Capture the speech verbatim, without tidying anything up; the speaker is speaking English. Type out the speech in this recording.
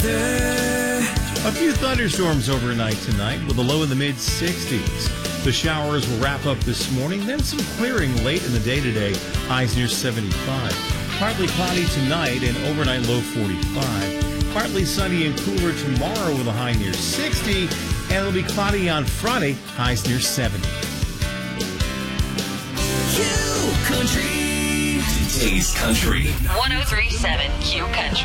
A few thunderstorms overnight tonight with a low in the mid sixties. The showers will wrap up this morning, then some clearing late in the day today, highs near seventy-five. Partly cloudy tonight and overnight low forty-five. Partly sunny and cooler tomorrow with a high near sixty, and it'll be cloudy on Friday, highs near seventy. Q Country. Today's Country. one oh three point seven Q Country.